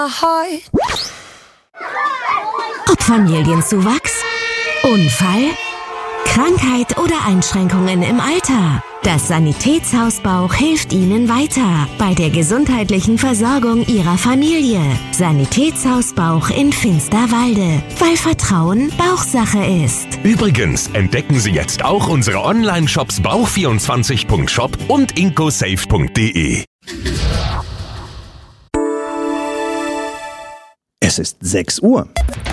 Ob Familienzuwachs, Unfall, Krankheit oder Einschränkungen im Alter. Das Sanitätshaus Bauch hilft Ihnen weiter bei der gesundheitlichen Versorgung Ihrer Familie. Sanitätshaus Bauch in Finsterwalde, weil Vertrauen Bauchsache ist. Übrigens entdecken Sie jetzt auch unsere Online-Shops bauch24.shop und incosafe.de. Es ist 6 Uhr.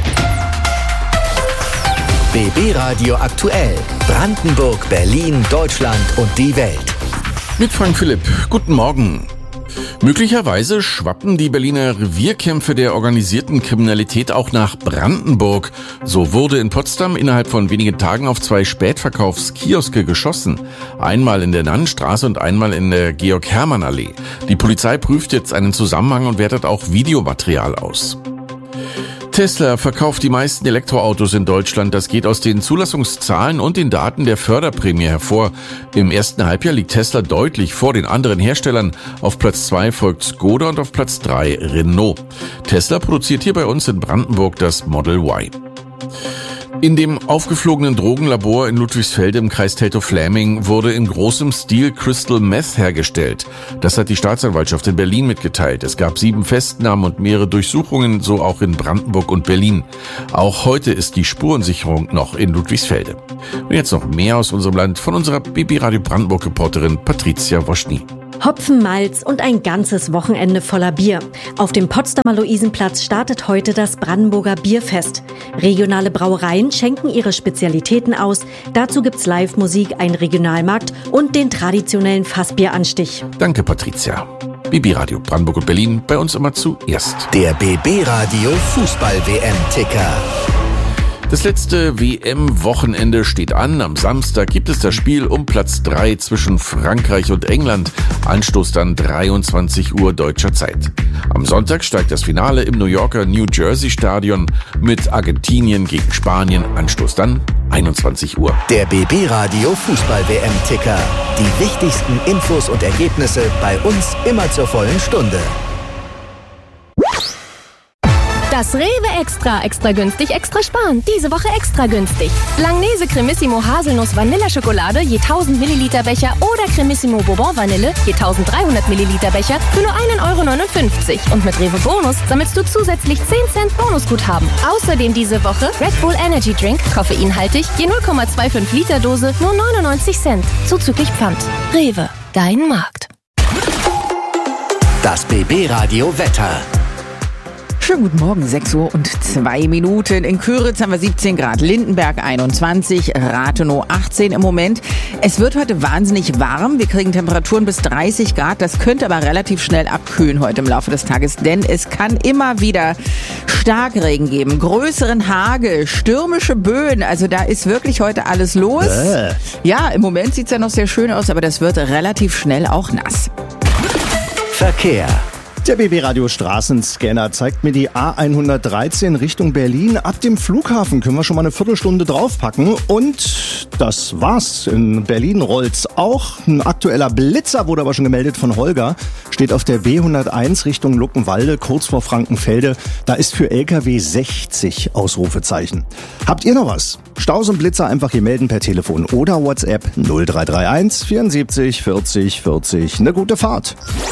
BB Radio aktuell. Brandenburg, Berlin, Deutschland und die Welt. Mit Frank Philipp. Guten Morgen. Möglicherweise schwappen die Berliner Revierkämpfe der organisierten Kriminalität auch nach Brandenburg. So wurde in Potsdam innerhalb von wenigen Tagen auf 2 Spätverkaufskioske geschossen. Einmal in der Nannenstraße und einmal in der Georg-Hermann-Allee. Die Polizei prüft jetzt einen Zusammenhang und wertet auch Videomaterial aus. Tesla verkauft die meisten Elektroautos in Deutschland. Das geht aus den Zulassungszahlen und den Daten der Förderprämie hervor. Im ersten Halbjahr liegt Tesla deutlich vor den anderen Herstellern. Auf Platz 2 folgt Skoda und auf Platz 3 Renault. Tesla produziert hier bei uns in Brandenburg das Model Y. In dem aufgeflogenen Drogenlabor in Ludwigsfelde im Kreis Teltow-Fläming wurde in großem Stil Crystal Meth hergestellt. Das hat die Staatsanwaltschaft in Berlin mitgeteilt. Es gab 7 Festnahmen und mehrere Durchsuchungen, so auch in Brandenburg und Berlin. Auch heute ist die Spurensicherung noch in Ludwigsfelde. Und jetzt noch mehr aus unserem Land von unserer BB Radio Brandenburg-Reporterin Patricia Woschny. Hopfen, Malz und ein ganzes Wochenende voller Bier. Auf dem Potsdamer Luisenplatz startet heute das Brandenburger Bierfest. Regionale Brauereien schenken ihre Spezialitäten aus. Dazu gibt's Live-Musik, einen Regionalmarkt und den traditionellen Fassbieranstich. Danke, Patricia. BB Radio Brandenburg und Berlin, bei uns immer zuerst. Der BB Radio Fußball-WM-Ticker. Das letzte WM-Wochenende steht an. Am Samstag gibt es das Spiel um Platz 3 zwischen Frankreich und England. Anstoß dann 23 Uhr deutscher Zeit. Am Sonntag steigt das Finale im New Yorker New Jersey Stadion mit Argentinien gegen Spanien. Anstoß dann 21 Uhr. Der BB Radio Fußball-WM-Ticker. Die wichtigsten Infos und Ergebnisse bei uns immer zur vollen Stunde. Das Rewe Extra günstig, extra sparen. Diese Woche extra günstig. Langnese Cremissimo Haselnuss Vanilleschokolade je 1000 Milliliter Becher oder Cremissimo Bourbon Vanille je 1300 Milliliter Becher für nur 1,59 €. Und mit Rewe Bonus sammelst du zusätzlich 10 Cent Bonusguthaben. Außerdem diese Woche Red Bull Energy Drink, koffeinhaltig, je 0,25 Liter Dose, nur 99 Cent. Zuzüglich Pfand. Rewe, dein Markt. Das BB Radio Wetter. Schönen guten Morgen, 6 Uhr und 2 Minuten. In Küritz haben wir 17 Grad, Lindenberg 21, Rathenow 18 im Moment. Es wird heute wahnsinnig warm. Wir kriegen Temperaturen bis 30 Grad. Das könnte aber relativ schnell abkühlen heute im Laufe des Tages, denn es kann immer wieder Starkregen geben, größeren Hagel, stürmische Böen. Also da ist wirklich heute alles los. Ja, im Moment sieht es ja noch sehr schön aus, aber das wird relativ schnell auch nass. Verkehr. Der BB Radio Straßenscanner zeigt mir die A113 Richtung Berlin. Ab dem Flughafen können wir schon mal eine Viertelstunde draufpacken. Und das war's. In Berlin rollt's auch. Ein aktueller Blitzer wurde aber schon gemeldet von Holger. Steht auf der B101 Richtung Luckenwalde, kurz vor Frankenfelde. Da ist für LKW 60 Ausrufezeichen. Habt ihr noch was? Staus und Blitzer einfach hier melden per Telefon oder WhatsApp 0331 74 40 40. Eine gute Fahrt.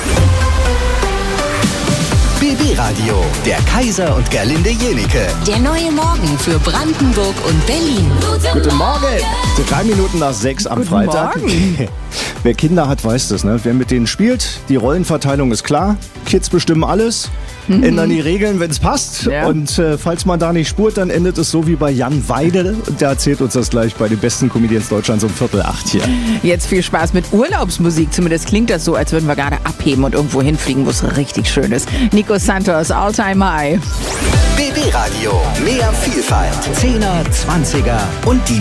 BB Radio, der Kaiser und Gerlinde Jenike. Der neue Morgen für Brandenburg und Berlin. Guten Morgen. 3 Minuten nach 6 am Freitag. Morgen. Wer Kinder hat, weiß das, ne? Wer mit denen spielt, die Rollenverteilung ist klar. Kids bestimmen alles, ändern die Regeln, wenn es passt. Ja. Und falls man da nicht spurt, dann endet es so wie bei Jan Weidel. Der erzählt uns das gleich bei den besten Comedians Deutschlands um 7:45 hier. Jetzt viel Spaß mit Urlaubsmusik. Zumindest klingt das so, als würden wir gerade abheben und irgendwo hinfliegen, wo es richtig schön ist. Nico Santos, All Time High. BB Radio, mehr Vielfalt. 10er, 20er und die